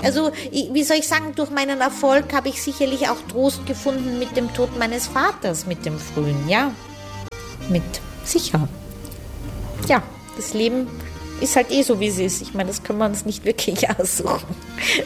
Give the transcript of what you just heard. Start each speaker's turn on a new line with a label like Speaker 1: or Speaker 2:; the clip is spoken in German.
Speaker 1: Also, wie soll ich sagen, durch meinen Erfolg habe ich sicherlich auch Trost gefunden mit dem Tod meines Vaters, mit dem frühen, ja. Sicher. Ja, das Leben ist halt so, wie es ist. Ich meine, das können wir uns nicht wirklich aussuchen.